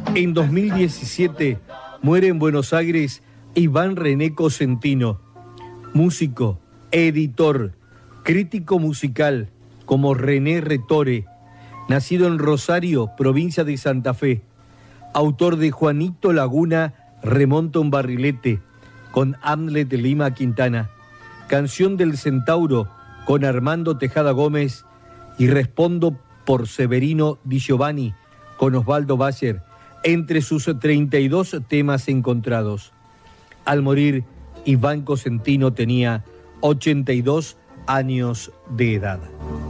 En 2017 muere en Buenos Aires Iván René Cosentino, músico, editor, crítico musical, como René Retore, nacido en Rosario, provincia de Santa Fe, autor de Juanito Laguna remonta un barrilete, con Hamlet Lima Quintana, Canción del Centauro, con Armando Tejada Gómez, y Respondo por Severino Di Giovanni, con Osvaldo Bayer, entre sus 32 temas encontrados. Al morir, Iván Cosentino tenía 82 años de edad.